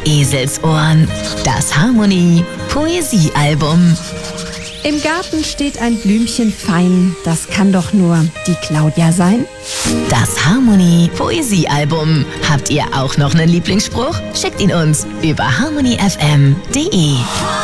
Eselsohren. Das Harmonie Poesiealbum. Im Garten steht ein Blümchen fein. Das kann doch nur die Claudia sein. Das Harmonie Poesiealbum. Habt ihr auch noch einen Lieblingsspruch? Schickt ihn uns über harmonyfm.de.